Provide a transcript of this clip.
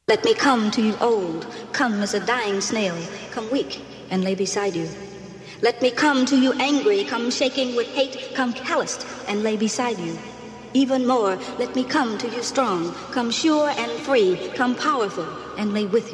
Let me come to you old, come as a dying snail, come weak and lay beside you. Let me come to you angry, come shaking with hate, come calloused and lay beside you. Even more, let me come to you strong, come sure and free, come powerful and lay with you.